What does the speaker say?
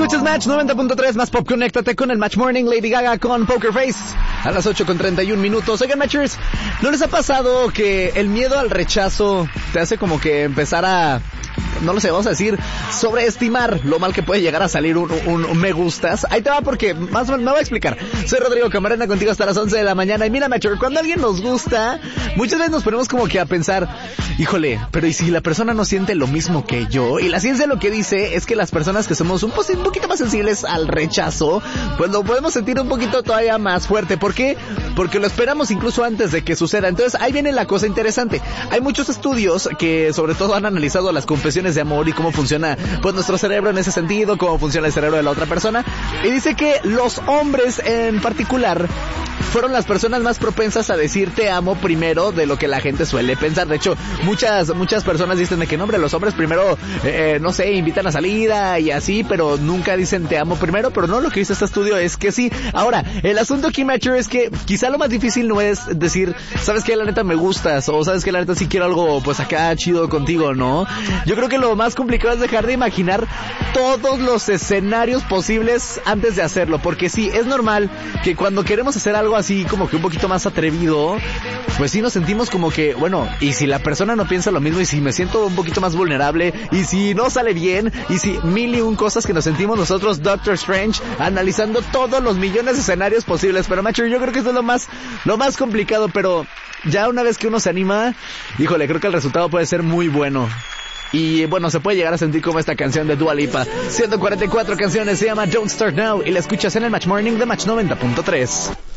Escuchas Match 90.3 más pop. Conéctate con el Match Morning. Lady Gaga con Poker Face a las 8:31. Oigan, Matchers, ¿no les ha pasado que el miedo al rechazo te hace como que empezar a, no lo sé, vamos a decir, sobreestimar lo mal que puede llegar a salir un me gustas? Ahí te va, porque más o menos me voy a explicar. Soy Rodrigo Camarena, contigo hasta las 11 de la mañana. Y mira, Matcher, cuando alguien nos gusta, muchas veces nos ponemos como que a pensar, híjole, pero ¿y si la persona no siente lo mismo que yo? Y la ciencia lo que dice es que las personas que somos un poquito más sensibles al rechazo, pues lo podemos sentir un poquito todavía más fuerte. ¿Por qué? Porque lo esperamos incluso antes de que suceda. Entonces ahí viene la cosa interesante. Hay muchos estudios que sobre todo han analizado las confesiones de amor y cómo funciona pues nuestro cerebro en ese sentido, cómo funciona el cerebro de la otra persona, y dice que los hombres en particular fueron las personas más propensas a decir te amo primero de lo que la gente suele pensar. De hecho, muchas personas dicen de que no, hombre, los hombres primero, no sé, invitan a salida y así, pero nunca dicen te amo primero. Pero no, lo que dice este estudio es que sí. Ahora, el asunto aquí, Matcher, es que quizá lo más difícil no es decir, sabes que la neta me gustas, o sabes que la neta sí quiero algo pues acá chido contigo, ¿no? Yo creo que lo más complicado es dejar de imaginar todos los escenarios posibles antes de hacerlo, porque sí, es normal que cuando queremos hacer algo así como que un poquito más atrevido, pues sí nos sentimos como que, bueno, y si la persona no piensa lo mismo, y si me siento un poquito más vulnerable, y si no sale bien, y si mil y un cosas que nos sentimos nosotros Doctor Strange analizando todos los millones de escenarios posibles. Pero macho, yo creo que esto es lo más complicado, pero ya una vez que uno se anima, híjole, creo que el resultado puede ser muy bueno. Y bueno, se puede llegar a sentir como esta canción de Dua Lipa. 144 canciones, se llama Don't Start Now, y la escuchas en el Match Morning de Match 90.3.